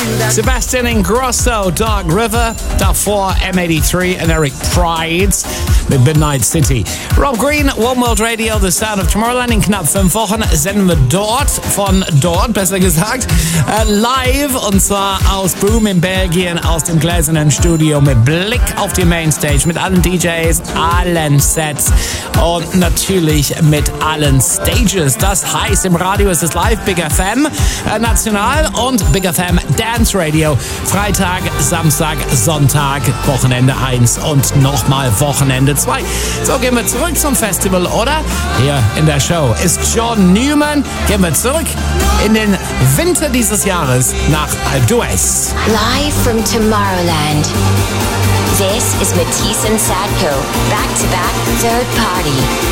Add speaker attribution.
Speaker 1: Sebastian Ingrosso, Dark River. Davor M83 und Eric Prydz mit Midnight City. Rob Green, One World Radio, The Sound of Tomorrowland. In knapp 5 Wochen senden wir von dort, besser gesagt, live. Und zwar aus Boom in Belgien, aus dem gläsernen Studio mit Blick auf die Mainstage, mit allen DJs, allen Sets und natürlich mit allen Stages. Das heißt, im Radio ist es live, Big FM national und Big FM Dance Radio. Freitag, Samstag, Sonntag, Wochenende 1 und nochmal Wochenende 2. So, gehen wir zurück zum Festival, oder? Hier in der Show ist John Newman. Gehen wir zurück in den Winter dieses Jahres nach Alpe d'Huez.
Speaker 2: Live from Tomorrowland. This is Matisse and Sadko, back-to-back third party.